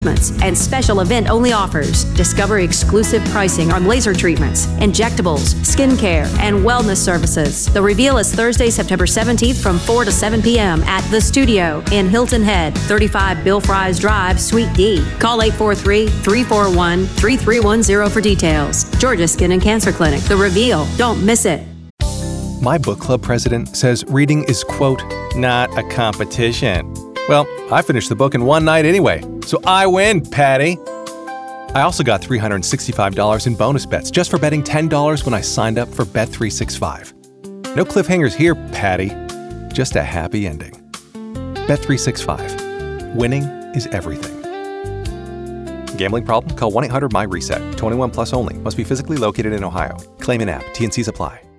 and special event-only offers. Discover exclusive pricing on laser treatments, injectables, skincare, and wellness services. The reveal is Thursday, September 17th from 4 to 7 p.m. at The Studio in Hilton Head, 35 Bill Fries Drive, Suite D. Call 843-341-3310 for details. Georgia Skin and Cancer Clinic. The reveal. Don't miss it. My book club president says reading is, quote, not a competition. Well, I finished the book in one night anyway, so I win, Patty. I also got $365 in bonus bets just for betting $10 when I signed up for Bet365. No cliffhangers here, Patty. Just a happy ending. Bet365. Winning is everything. Gambling problem? Call 1-800-MY-RESET. 21 plus only. Must be physically located in Ohio. Claim in app. T&Cs apply.